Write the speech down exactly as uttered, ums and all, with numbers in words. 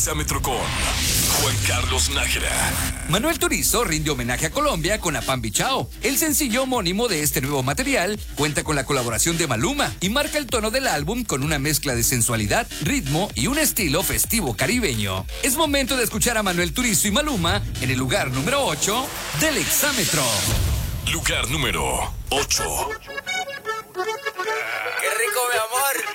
Exámetro con Juan Carlos Nájera. Manuel Turizo rinde homenaje a Colombia con Apambi Chao. El sencillo homónimo de este nuevo material cuenta con la colaboración de Maluma y marca el tono del álbum con una mezcla de sensualidad, ritmo y un estilo festivo caribeño. Es momento de escuchar a Manuel Turizo y Maluma en el lugar número ocho del Exámetro. Lugar número ocho.